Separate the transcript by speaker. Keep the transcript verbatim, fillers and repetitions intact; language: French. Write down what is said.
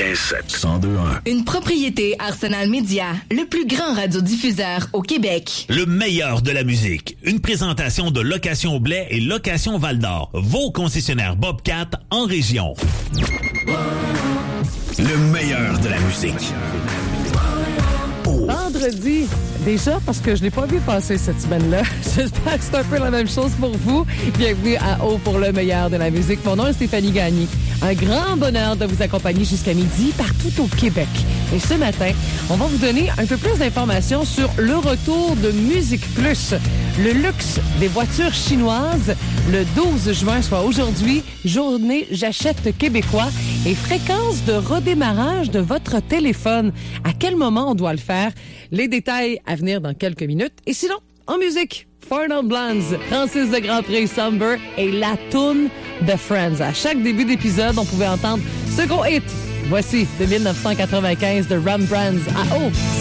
Speaker 1: quatre-vingt-quinze sept. cent deux un.
Speaker 2: Une propriété Arsenal Média, le plus grand radiodiffuseur au Québec.
Speaker 3: Le meilleur de la musique. Une présentation de Location Blais et Location Val-d'Or. Vos concessionnaires Bobcat en région.
Speaker 1: Le meilleur de la musique.
Speaker 4: Vendredi, déjà, parce que je l'ai pas vu passer cette semaine-là. J'espère que c'est un peu la même chose pour vous. Bienvenue à Haut pour le meilleur de la musique. Mon nom est Stéphanie Gagné. Un grand bonheur de vous accompagner jusqu'à midi partout au Québec. Et ce matin, on va vous donner un peu plus d'informations sur le retour de Musique Plus. Le luxe des voitures chinoises, le douze juin, soit aujourd'hui, journée J'achète québécois et fréquence de redémarrage de votre téléphone. À quel moment on doit le faire? Les détails à venir dans quelques minutes. Et sinon, en musique, Four Non Blondes, Francis de Grand Prix Somber et la toune de Friends. À chaque début d'épisode, on pouvait entendre ce gros hit. Voici de dix-neuf cent quatre-vingt-quinze de Ram Brands à Haut.